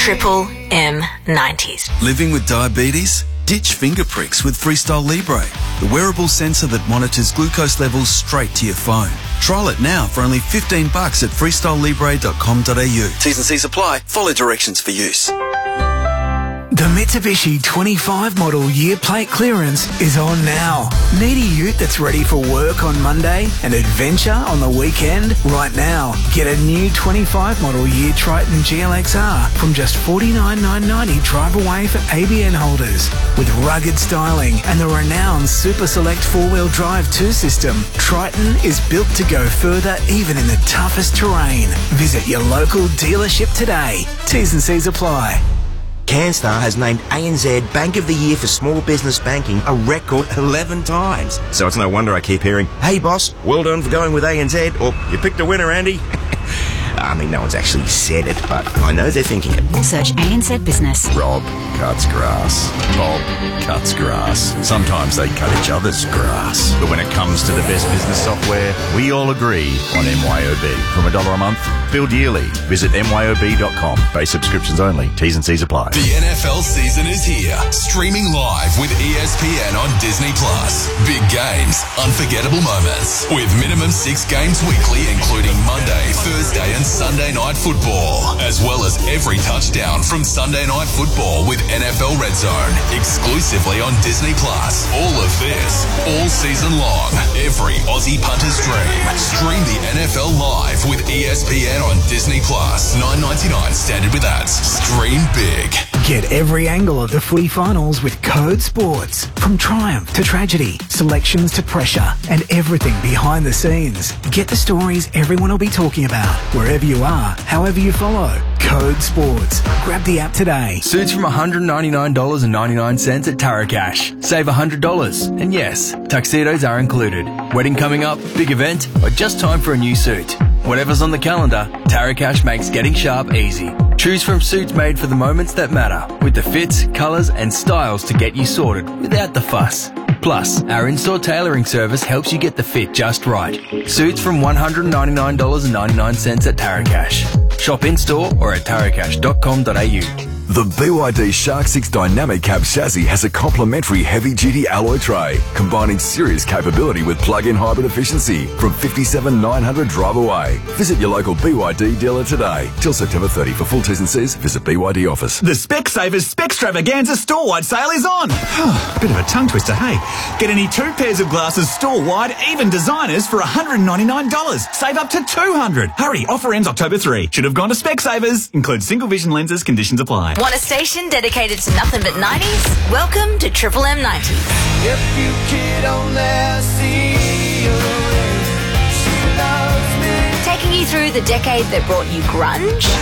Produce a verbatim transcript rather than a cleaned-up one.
Triple M nineties. Living with diabetes? Ditch finger pricks with Freestyle Libre, the wearable sensor that monitors glucose levels straight to your phone. Trial it now for only fifteen bucks at freestyle libre dot com dot a u. T's and C's apply. Follow directions for use. The Mitsubishi twenty-five model year plate clearance is on now. Need a ute that's ready for work on Monday and adventure on the weekend? Right now, get a new twenty-five model year Triton G L X R from just forty-nine thousand nine hundred ninety drive away for A B N holders. With rugged styling and the renowned Super Select four-wheel drive two system, Triton is built to go further even in the toughest terrain. Visit your local dealership today. T's and C's apply. Canstar has named A N Z Bank of the Year for Small Business Banking a record eleven times. So it's no wonder I keep hearing, "Hey boss, well done for going with A N Z," or "You picked a winner, Andy." I mean, no one's actually said it, but I know they're thinking it. Search A N Z Business. Rob cuts grass. Bob cuts grass. Sometimes they cut each other's grass. But when it comes to the best business software, we all agree on M Y O B. From a dollar a month, billed yearly. Visit M Y O B dot com. Base subscriptions only. T's and C's apply. The N F L season is here. Streaming live with E S P N on Disney Plus. Big games, unforgettable moments. With minimum six games weekly, including Monday, Thursday and Sunday night football. As well as every touchdown from Sunday night football with N F L Red Zone. Exclusively on Disney Plus. All of this, all season long. Every Aussie punter's dream. Stream the N F L live with E S P N on Disney Plus. nine ninety-nine standard with ads. Stream big. Get every angle of the footy finals with Code Sports. From triumph to tragedy, selections to pressure, and everything behind the scenes. Get the stories everyone will be talking about, wherever you are, however you follow. Code Sports. Grab the app today. Suits from one hundred ninety-nine dollars and ninety-nine cents at Taracash. Save one hundred dollars. And yes, tuxedos are included. Wedding coming up, big event, or just time for a new suit. Whatever's on the calendar, Taracash makes getting sharp easy. Choose from suits made for the moments that matter, with the fits, colours and styles to get you sorted without the fuss. Plus, our in-store tailoring service helps you get the fit just right. Suits from one hundred ninety-nine dollars and ninety-nine cents at Taracash. Shop in-store or at taracash dot com dot a u. The B Y D Shark six Dynamic Cab chassis has a complimentary heavy-duty alloy tray, combining serious capability with plug-in hybrid efficiency from fifty-seven thousand nine hundred drive away. Visit your local B Y D dealer today. Till September thirtieth. For full T's and C's, visit B Y D office. The Specsavers Specstravaganza store-wide sale is on. Bit of a tongue twister, hey. Get any two pairs of glasses store-wide, even designers, for one hundred ninety-nine dollars. Save up to two hundred dollars. Hurry, offer ends October third. Should have gone to Specsavers. Includes single vision lenses, conditions apply. Want a station dedicated to nothing but nineties? Welcome to Triple M nineties. If you could only see her, she loves me. Taking you through the decade that brought you grunge,